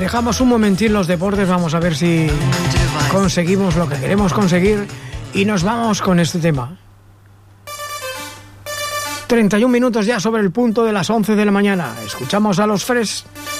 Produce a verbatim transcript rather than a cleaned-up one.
Dejamos un momentín los deportes, vamos a ver si conseguimos lo que queremos conseguir y nos vamos con este tema. treinta y un minutos ya sobre el punto de las once de la mañana. Escuchamos a los Fresh.